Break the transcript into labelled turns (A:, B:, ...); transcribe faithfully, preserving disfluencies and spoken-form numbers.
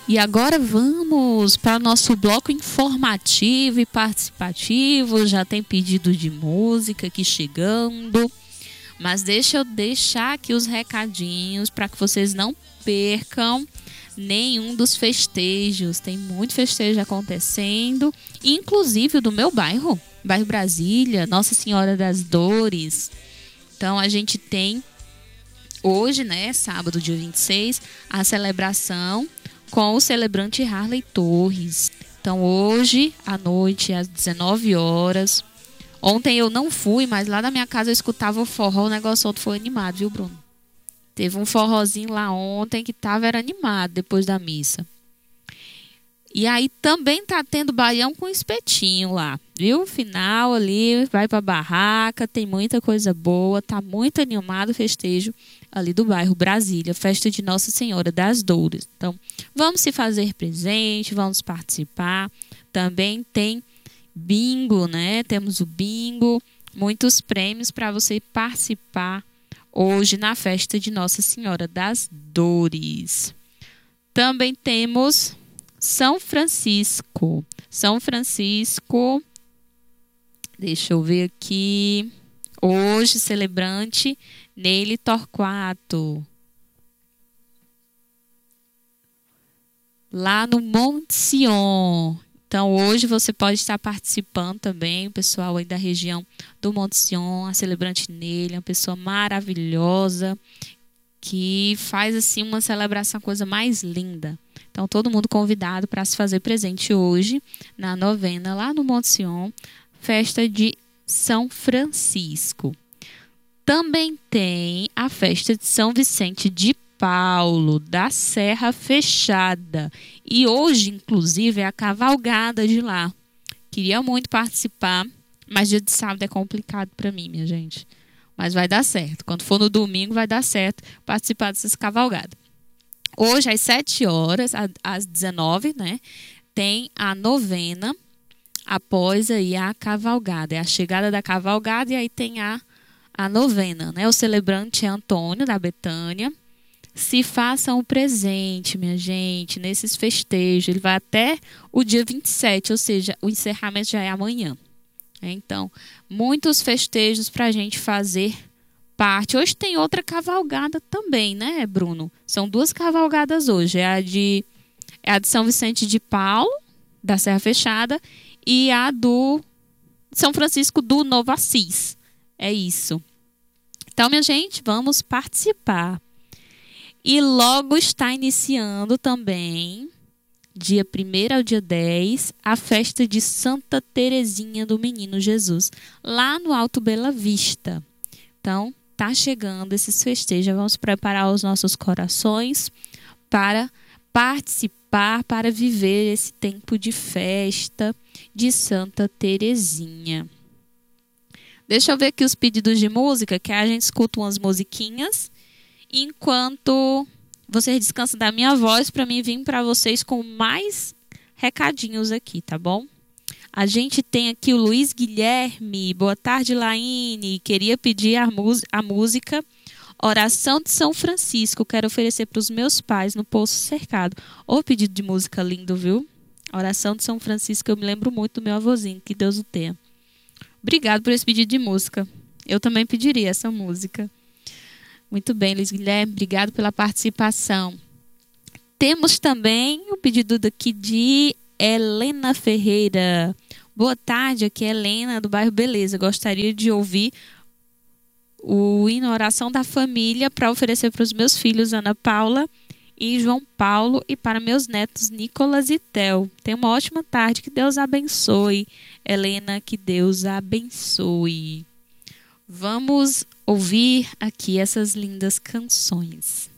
A: E agora vamos para o nosso bloco informativo e participativo. Já tem pedido de música aqui chegando. Mas deixa eu deixar aqui os recadinhos para que vocês não percam nenhum dos festejos. Tem muito festejo acontecendo, inclusive o do meu bairro, bairro Brasília, Nossa Senhora das Dores. Então a gente tem hoje, né, sábado, dia vinte e seis, a celebração com o celebrante Harley Torres. Então hoje à noite, às dezenove horas. Ontem eu não fui, mas lá na minha casa eu escutava o forró, o negócio outro foi animado, viu, Bruno? Teve um forrozinho lá ontem que tava era animado depois da missa. E aí também tá tendo baião com espetinho lá, viu? Final ali, vai pra barraca, tem muita coisa boa, tá muito animado o festejo ali do bairro Brasília, festa de Nossa Senhora das Dores. Então, vamos se fazer presente, vamos participar. Também tem bingo, né? Temos o bingo, muitos prêmios para você participar hoje na festa de Nossa Senhora das Dores. Também temos São Francisco. São Francisco, deixa eu ver aqui. Hoje, celebrante Neile Torquato. Lá no Monte Sion. Então, hoje você pode estar participando também, o pessoal aí da região do Monte Sion, a celebrante Neile, uma pessoa maravilhosa, que faz assim uma celebração, coisa mais linda. Então, todo mundo convidado para se fazer presente hoje na novena lá no Monte Sion, festa de São Francisco. Também tem a festa de São Vicente de Paulo, da Serra Fechada. E hoje, inclusive, é a cavalgada de lá. Queria muito participar, mas dia de sábado é complicado para mim, minha gente. Mas vai dar certo. Quando for no domingo, vai dar certo participar dessas cavalgadas. Hoje, às sete horas, às dezenove, né, tem a novena após aí a cavalgada. É a chegada da cavalgada e aí tem a, a novena, né? O celebrante é Antônio, da Betânia. Se façam o presente, minha gente, nesses festejos. Ele vai até o dia vinte e sete, ou seja, o encerramento já é amanhã. Então, muitos festejos para a gente fazer parte. Hoje tem outra cavalgada também, né, Bruno? São duas cavalgadas hoje. É a de, é a de São Vicente de Paulo, da Serra Fechada, e a do São Francisco do Novo Assis. É isso. Então, minha gente, vamos participar. E logo está iniciando também, dia primeiro ao dia dez, a festa de Santa Terezinha do Menino Jesus, lá no Alto Bela Vista. Então, tá chegando esses festejos, vamos preparar os nossos corações para participar, para viver esse tempo de festa de Santa Terezinha. Deixa eu ver aqui os pedidos de música, que a gente escuta umas musiquinhas enquanto vocês descansam da minha voz para mim vir para vocês com mais recadinhos aqui, tá bom? A gente tem aqui o Luiz Guilherme. Boa tarde, Laine. Queria pedir a, a música Oração de São Francisco. Quero oferecer para os meus pais no Poço Cercado. Ô, pedido de música lindo, viu? Oração de São Francisco, eu me lembro muito do meu avôzinho, que Deus o tenha. Obrigado por esse pedido de música. Eu também pediria essa música. Muito bem, Luiz Guilherme, obrigado pela participação. Temos também o pedido daqui de Helena Ferreira. Boa tarde, aqui é Helena, do bairro Beleza. Gostaria de ouvir o hino Oração da Família para oferecer para os meus filhos Ana Paula e João Paulo e para meus netos Nicolas e Theo. Tenha uma ótima tarde, que Deus abençoe. Helena, que Deus abençoe. Vamos ouvir aqui essas lindas canções.